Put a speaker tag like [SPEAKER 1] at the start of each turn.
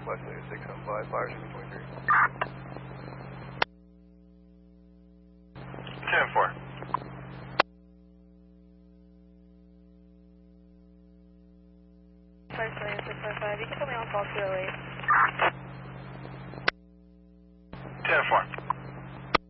[SPEAKER 1] West 615, fire 23.
[SPEAKER 2] 10-4.
[SPEAKER 3] Fire 615, you can put me on call 208.
[SPEAKER 2] 10-4.